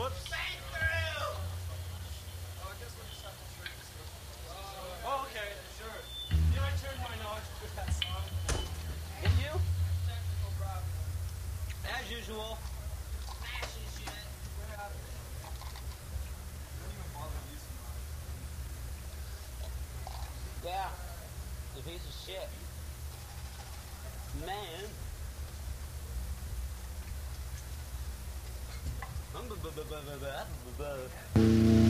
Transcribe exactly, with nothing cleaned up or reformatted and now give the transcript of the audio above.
Whoops. Oh, okay, sure. You know, I turned my knowledge to that song. Did you? Technical problem. As usual. Fashion shit. We're out of it. Don't even bother using mine. Yeah. The piece of shit. Man. I'm